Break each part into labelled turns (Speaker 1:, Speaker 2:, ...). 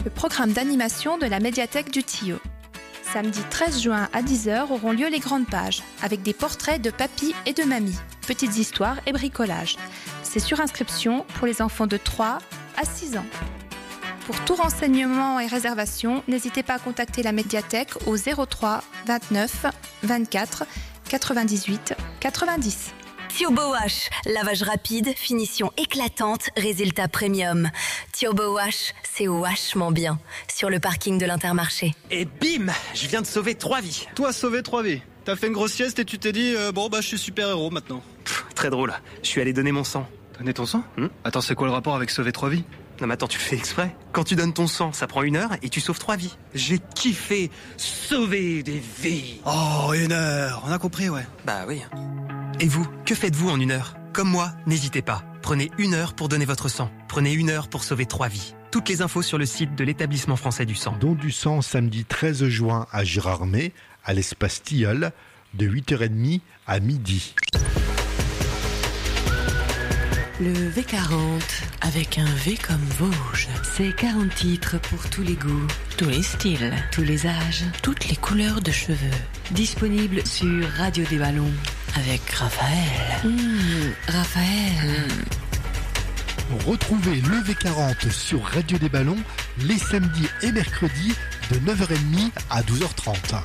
Speaker 1: le programme d'animation de la médiathèque du Tillot. Samedi 13 juin à 10h auront lieu les grandes pages, avec des portraits de papy et de mamie, petites histoires et bricolage. C'est sur inscription pour les enfants de 3 à 6 ans. Pour tout renseignement et réservation, n'hésitez pas à contacter la médiathèque au 03 29 24 98 90.
Speaker 2: Turbo Wash, lavage rapide, finition éclatante, résultat premium. Turbo Wash, c'est vachement bien. Sur le parking de l'Intermarché.
Speaker 3: Et bim, je viens de sauver 3 vies.
Speaker 4: Toi, sauver 3 vies. T'as fait une grosse sieste et tu t'es dit, je suis super-héros maintenant.
Speaker 3: Très drôle, je suis allé donner mon sang.
Speaker 4: Donner ton sang Attends, c'est quoi le rapport avec sauver 3 vies?
Speaker 3: Non mais attends, tu le fais exprès. Quand tu donnes ton sang, ça prend 1 heure et tu sauves 3 vies. J'ai kiffé sauver des vies.
Speaker 4: Oh, 1 heure, on a compris, ouais.
Speaker 3: Bah oui. Et vous, que faites-vous en 1 heure? Comme moi, n'hésitez pas. Prenez 1 heure pour donner votre sang. Prenez 1 heure pour sauver 3 vies. Toutes les infos sur le site de l'Établissement français du sang.
Speaker 5: Don du sang samedi 13 juin à Gérardmer, à l'espace Tilleul, de 8h30 à midi.
Speaker 6: Le V40, avec un V comme Vosges. C'est 40 titres pour tous les goûts, tous les styles, tous les âges, toutes les couleurs de cheveux. Disponible sur Radio des Ballons, avec Raphaël. Raphaël.
Speaker 5: Retrouvez le V40 sur Radio des Ballons les samedis et mercredis de 9h30 à 12h30.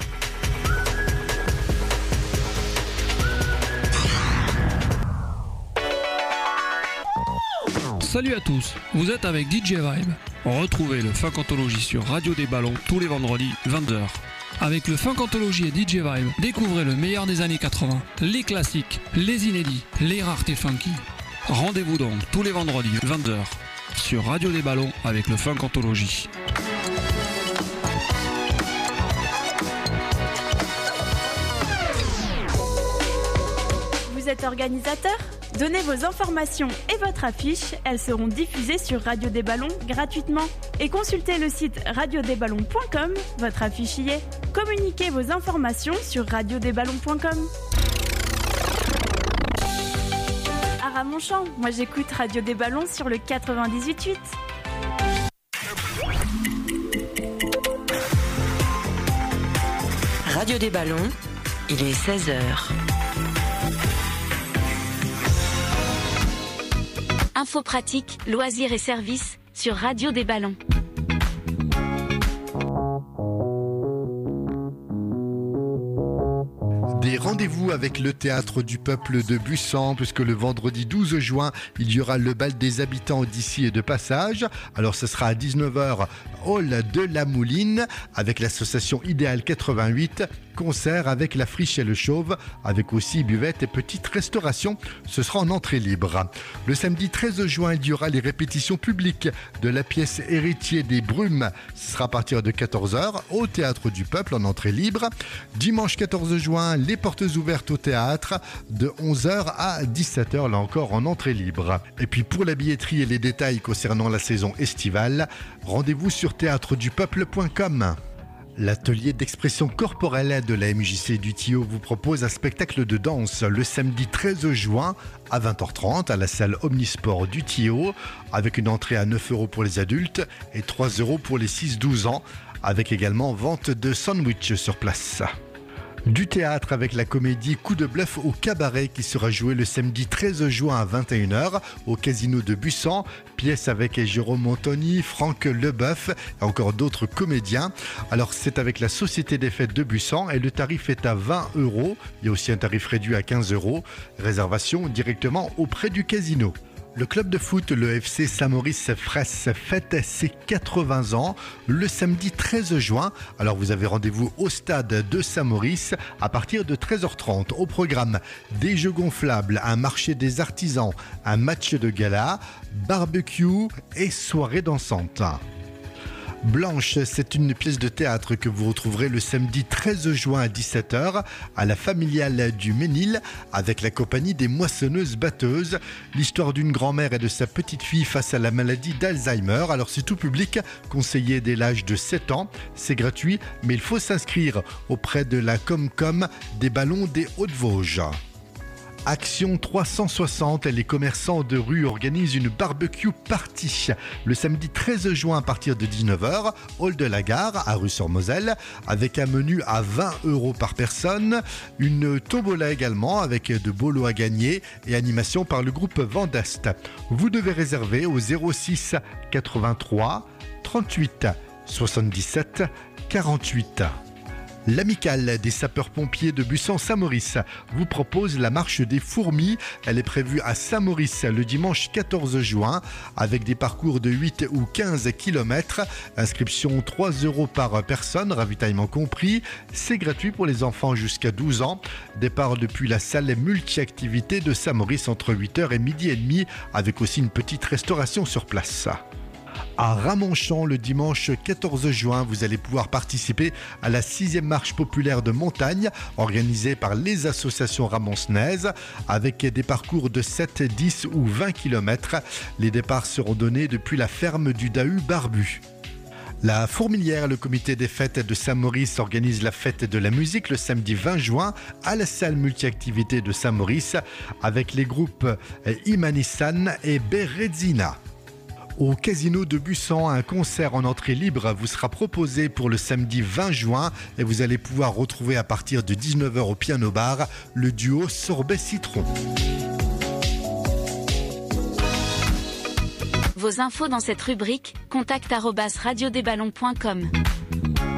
Speaker 7: Salut à tous, vous êtes avec DJ Vibe. Retrouvez le Funk Anthologie sur Radio des Ballons tous les vendredis 20h. Avec le Funk Anthologie et DJ Vibe, découvrez le meilleur des années 80, les classiques, les inédits, les raretés funky. Rendez-vous donc tous les vendredis 20h sur Radio des Ballons avec le Funk Anthologie.
Speaker 8: Vous êtes organisateur ? Donnez vos informations et votre affiche, elles seront diffusées sur Radio des Ballons gratuitement. Et consultez le site radiodesballons.com, votre affiche y est. Communiquez vos informations sur radiodesballons.com. À Ramonchamp, moi j'écoute Radio des Ballons sur le 98.8.
Speaker 6: Radio des Ballons, il est 16h.
Speaker 2: Infos pratiques, loisirs et services sur Radio des Ballons.
Speaker 5: Des rendez-vous avec le Théâtre du Peuple de Busan, puisque le vendredi 12 juin, il y aura le bal des habitants d'ici et de passage. Alors ce sera à 19h, hall de la Mouline, avec l'association Idéal 88, concert avec la Friche et le Chauve, avec aussi buvette et petite restauration. Ce sera en entrée libre. Le samedi 13 juin, il y aura les répétitions publiques de la pièce Héritier des Brumes. Ce sera à partir de 14h au Théâtre du Peuple en entrée libre. Dimanche 14 juin, les portes ouvertes au théâtre de 11h à 17h, là encore en entrée libre. Et puis pour la billetterie et les détails concernant la saison estivale, rendez-vous sur théâtredupeuple.com. L'atelier d'expression corporelle de la MJC du Tillot vous propose un spectacle de danse le samedi 13 juin à 20h30 à la salle Omnisport du Tillot, avec une entrée à 9 € pour les adultes et 3 € pour les 6-12 ans, avec également vente de sandwich sur place. Du théâtre avec la comédie Coup de bluff au cabaret qui sera jouée le samedi 13 juin à 21h au Casino de Busan. Pièce avec Jérôme Antoni, Franck Leboeuf et encore d'autres comédiens. Alors c'est avec la Société des Fêtes de Busan et le tarif est à 20 €. Il y a aussi un tarif réduit à 15 €. Réservation directement auprès du casino. Le club de foot, le FC Saint-Maurice-Fraisse, fête ses 80 ans le samedi 13 juin. Alors vous avez rendez-vous au stade de Saint-Maurice à partir de 13h30. Au programme, des jeux gonflables, un marché des artisans, un match de gala, barbecue et soirée dansante. Blanche, c'est une pièce de théâtre que vous retrouverez le samedi 13 juin à 17h à la familiale du Ménil avec la compagnie des moissonneuses-batteuses. L'histoire d'une grand-mère et de sa petite-fille face à la maladie d'Alzheimer. Alors c'est tout public, conseillé dès l'âge de 7 ans. C'est gratuit, mais il faut s'inscrire auprès de la Comcom des Ballons des Hauts-de-Vosges. Action 360, les commerçants de rue organisent une barbecue party le samedi 13 juin à partir de 19h, hall de la gare à rue-sur-Moselle, avec un menu à 20 € par personne, une tombola également avec de beaux lots à gagner et animation par le groupe Vendest. Vous devez réserver au 06 83 38 77 48. L'amicale des sapeurs-pompiers de Bussan-Saint-Maurice vous propose la marche des fourmis. Elle est prévue à Saint-Maurice le dimanche 14 juin avec des parcours de 8 ou 15 km. Inscription 3 € par personne, ravitaillement compris. C'est gratuit pour les enfants jusqu'à 12 ans. Départ depuis la salle multi-activités de Saint-Maurice entre 8h et midi et demi avec aussi une petite restauration sur place. À Ramonchamp, le dimanche 14 juin, vous allez pouvoir participer à la 6e marche populaire de montagne organisée par les associations ramoncenaises avec des parcours de 7, 10 ou 20 km. Les départs seront donnés depuis la ferme du Dahu Barbu. La Fourmilière, le comité des fêtes de Saint-Maurice organise la fête de la musique le samedi 20 juin à la salle multi-activités de Saint-Maurice avec les groupes Imanissan et Berezina. Au Casino de Bussan, un concert en entrée libre vous sera proposé pour le samedi 20 juin et vous allez pouvoir retrouver à partir de 19h au piano bar le duo Sorbet Citron.
Speaker 9: Vos infos dans cette rubrique, contact@radiodesballons.com.